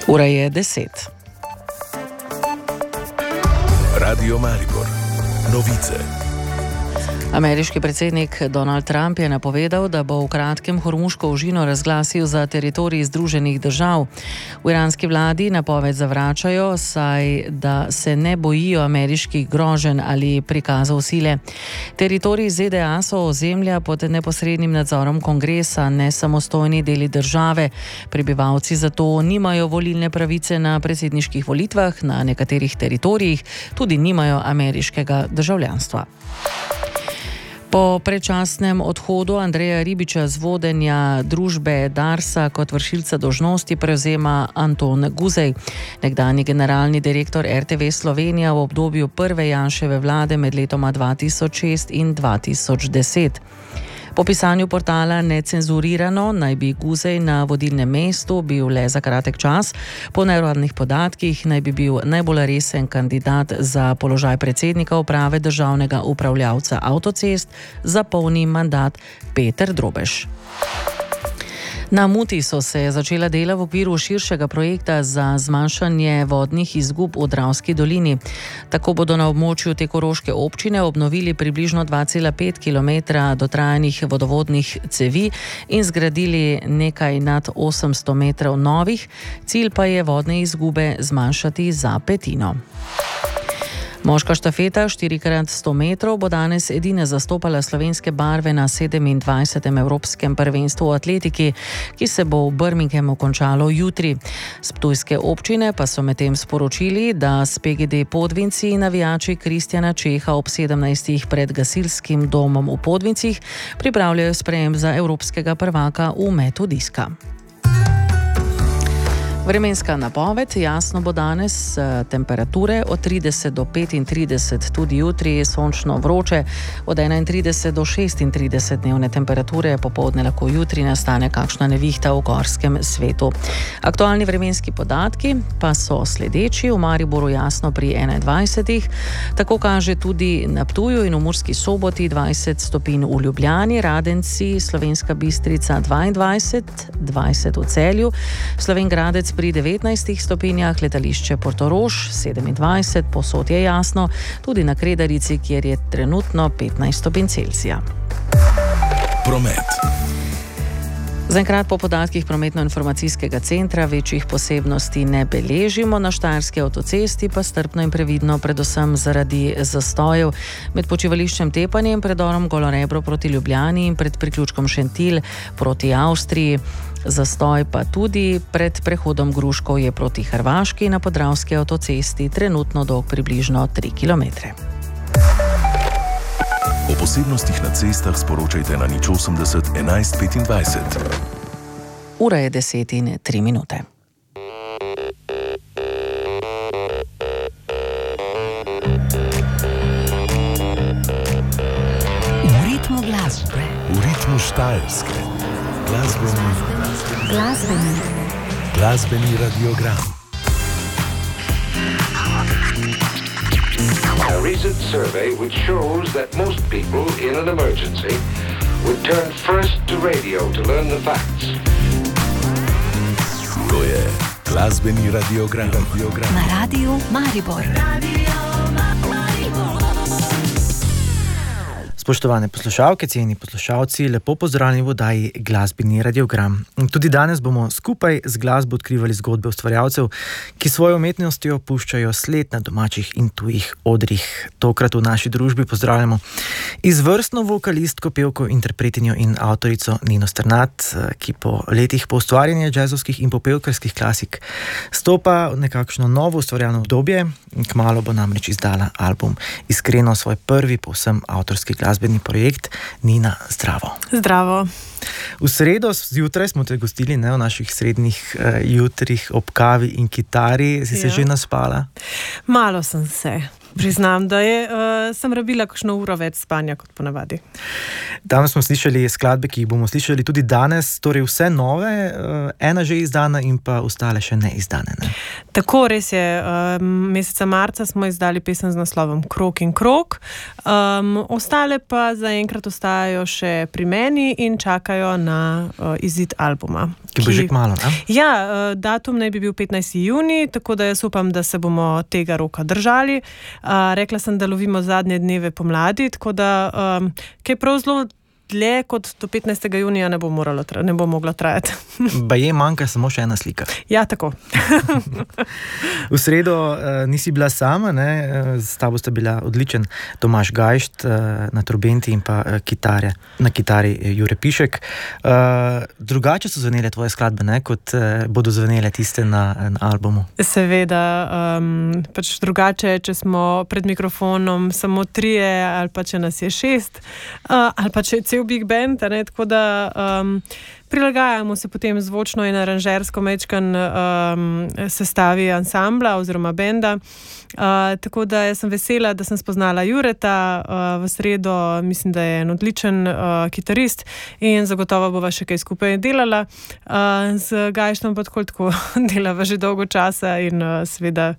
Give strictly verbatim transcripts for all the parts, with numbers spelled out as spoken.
Ura je deset. Radio Maribor. Novice. Ameriški predsednik Donald Trump je napovedal, da bo v kratkem Hormuško ožino razglasil za teritorij Združenih držav. V iranski vladi napoved zavračajo, saj da se ne bojijo ameriških groženj ali prikazov sile. Teritorij Z D A so ozemlja pod neposrednim nadzorom kongresa, ne samostojni deli države. Prebivalci zato nimajo volilne pravice na predsedniških volitvah, na nekaterih teritorijih tudi nimajo ameriškega državljanstva. Po predčasnem odhodu Andreja Ribiča z vodenja družbe Darsa kot vršilca dolžnosti prevzema Anton Guzej, nekdanji generalni direktor R T V Slovenija v obdobju prve Janševe vlade med letoma dva tisoč šest in dva tisoč deset. Po pisanju portala Necenzurirano naj bi Guzej na vodilnem mestu bil le za kratek čas. Po neuradnih podatkih naj bi bil najbolj resen kandidat za položaj predsednika uprave državnega upravljavca avtocest za polni mandat Peter Drobež. Na Muti so se začela dela v okviru širšega projekta za zmanjšanje vodnih izgub v Dravski dolini. Tako bodo na območju te koroške občine obnovili približno dva cela pet kilometra dotrajanih vodovodnih cevi in zgradili nekaj nad osemsto metrov novih. Cilj pa je vodne izgube zmanjšati za petino. Moška štafeta štiri krat sto metrov bo danes edina zastopala slovenske barve na sedemindvajsetem Evropskem prvenstvu v atletiki, ki se bo v Birminghamu končalo jutri. S ptujske občine pa so medtem sporočili, da s P G D Podvinci navijači Kristjana Čeha ob sedemnajstih pred gasilskim domom v Podvincih pripravljajo sprejem za evropskega prvaka v metu diska. Vremenska napoved, jasno bo danes, temperature od trideset do petintrideset, tudi jutri sončno vroče, od enaintrideset do šestintrideset dnevne temperature, popoldne lahko jutri nastane kakšna nevihta v gorskem svetu. Aktualni vremenski podatki pa so sledeči: v Mariboru jasno pri enaindvajsetih, tako kaže tudi na Ptuju in v Murski Soboti dvajset stopinj v Ljubljani, Radenci, Slovenska Bistrica dvaindvajset, dvajset v Celju, Slovenj Gradec pri devetnajstih stopinjah, letališče Portorož sedemindvajset, povsod je jasno, tudi na Kredarici, kjer je trenutno petnajst stopinj Celzija. Promet. Zaenkrat po podatkih prometno-informacijskega centra večjih posebnosti ne beležimo, na Štajerski avtocesti pa strpno in previdno, predvsem zaradi zastojev med počivališčem Tepanje in predorom Golorebro proti Ljubljani in pred priključkom Šentilj proti Avstriji. Zastoj pa tudi pred prehodom Gruškovje proti Hrvaški na Podravski avtocesti, trenutno dolg približno tri kilometre. O posebnostih na cestah sporočajte na nič osemdeset enajst petindvajset. Ura je deset in tri minute. V ritmu glasbe. V ritmu Štajerske. Glasbeni. Glasbeni. Glasbeni radiogram. A recent survey which shows that most people in an emergency would turn first to radio to learn the facts. To je glasbeni radiogram. radiogram. Na Radiu Maribor. Radio Maribor. Spoštovane poslušalke, cenjeni poslušalci, lepo pozdravljeni v oddaji Glasbeni radiogram. Tudi danes bomo skupaj z glasbo odkrivali zgodbe ustvarjalcev, ki svojo umetnostjo puščajo sled na domačih in tujih odrih. Tokrat v naši družbi pozdravljamo izvrstno vokalistko, pevko, interpretinjo in avtorico Nino Strnad, ki po letih po ustvarjanju džezovskih in popevkarskih klasik stopa v nekakšno novo ustvarjalno obdobje. Kmalu bo namreč izdala album Iskreno, svoj prvi povsem avtorski glasbeni projekt. Nina, zdravo. Zdravo. V sredo zjutraj smo te gostili, ne, v naših srednjih uh, jutrih ob kavi in kitari. Si ja. se že naspala? Malo sem se. Priznam, da je, uh, sem rabila kakšno uro več spanja kot ponavadi. Danes smo slišali skladbe, ki jih bomo slišali tudi danes, torej vse nove, uh, ena že izdana in pa ostale še ne izdane. Ne? Tako, res je. Uh, meseca marca smo izdali pesem z naslovom Krog in krog. Um, ostale pa zaenkrat ostajajo še pri meni in čakajo na uh, izid albuma. Ki bo že kmalu, ne? Ja, uh, datum naj bi bil petnajsti junij, tako da jaz upam, da se bomo tega roka držali. Uh, rekla sem, da lovimo zadnje dneve pomladi, tako da um, kaj prav zelo dlje kot do petnajstega junija ne bo, moralo, ne bo moglo trajati. Ba je manjka samo še ena slika. Ja, tako. V sredo uh, nisi bila sama, ne? S tabo sta bila odličen Tomaž Gajšt uh, na trobenti in pa uh, kitare, na kitari Jure Pišek. Uh, drugače so zvenele tvoje skladbe, ne? Kot uh, bodo zvenele tiste na, na albumu. Seveda, um, pač drugače, če smo pred mikrofonom samo trije ali pa če nas je šest, uh, ali pa če cel big band, ne, tako da um, prilagajamo se potem zvočno in aranžersko mečkan um, sestavi ansambla oziroma benda. Uh, tako da jaz sem vesela, da sem spoznala Jureta uh, v sredo, mislim, da je en odličen uh, kitarist in zagotovo bova še kaj skupaj delala. Uh, z Gajštom pa tako tako delava že dolgo časa in uh, seveda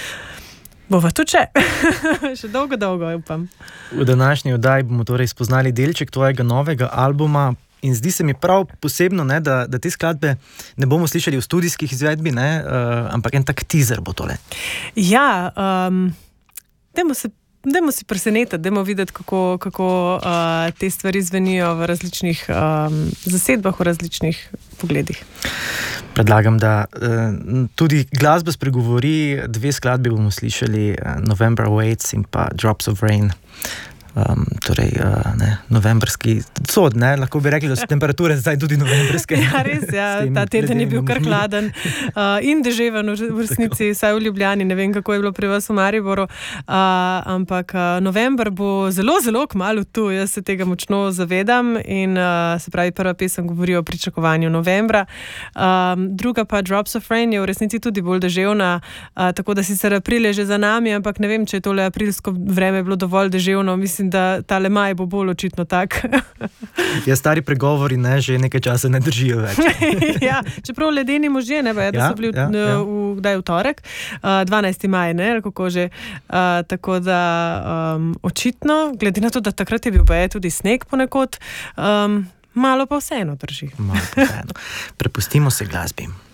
bova tudi še. Še dolgo, dolgo, upam. V današnji oddaji bomo torej spoznali delček tvojega novega albuma in zdi se mi prav posebno, ne, da, da te skladbe ne bomo slišali v studijskih izvedbi, ne, uh, ampak en tak teaser bo tole. Ja, um, dajmo se Dajmo si presenetiti, dajmo videti, kako, kako uh, te stvari zvenijo v različnih um, zasedbah, v različnih pogledih. Predlagam, da uh, tudi glasba spregovori, dve skladbi bomo slišali, uh, November Waits in pa Drops of Rain. Um, torej, uh, ne, novembrski sod, ne, lahko bi rekli, da so temperature zdaj tudi novembrske. Ja, res, ja, ta teden je bil kar hladen uh, in deževen v resnici, saj v Ljubljani, ne vem, kako je bilo pri vas v Mariboru, uh, ampak uh, november bo zelo, zelo kmalu tu, jaz se tega močno zavedam in uh, se pravi, prva pesem govori o pričakovanju novembra, um, druga pa Drops of Rain je v resnici tudi bolj deževna, uh, tako da sicer april je že za nami, ampak ne vem, če je tole aprilsko vreme bilo dovolj deževno, mislim, da tale maj bo bolj očitno tak. Ja, stari pregovori ne, že nekaj časa ne držijo več. Ja, čeprav ledeni možje, ne, ba, ja, da ja, so bili ja, v, ja. v, kdaj v torek, uh, dvanajsti maj, ne, kako že, uh, tako da um, očitno, glede na to, da takrat je bil baje tudi sneg ponekod, um, malo pa vseeno drži. Malo pa vseeno. Prepustimo se glasbi.